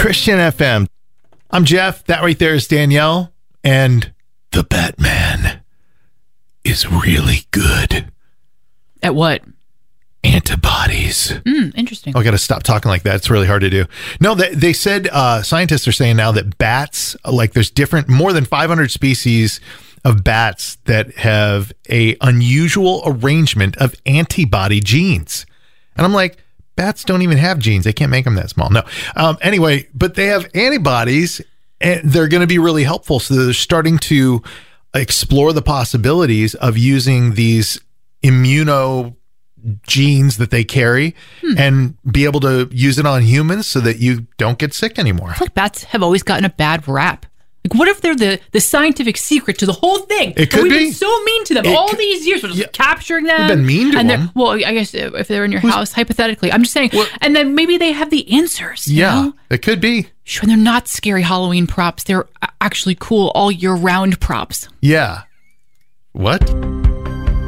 Christian FM. I'm Jeff. That right there is Danielle. And the Batman is really good. At what? Antibodies. Interesting. I got to stop talking like that. It's really hard to do. No, they said scientists are saying now that bats, like there's more than 500 species of bats that have a unusual arrangement of antibody genes. And I'm like, bats don't even have genes. They can't make them that small. No. Anyway, but they have antibodies and they're going to be really helpful. So they're starting to explore the possibilities of using these immuno genes that they carry and be able to use it on humans so that you don't get sick anymore. I feel like bats have always gotten a bad rap. Like, what if they're the scientific secret to the whole thing? It could we've be. been so mean to them all these years. We're just capturing them. We've been mean to them. Well, I guess if they're in your house, hypothetically. I'm just saying. And then maybe they have the answers. You know? It could be. Sure, they're not scary Halloween props. They're actually cool all year round props. Yeah. What?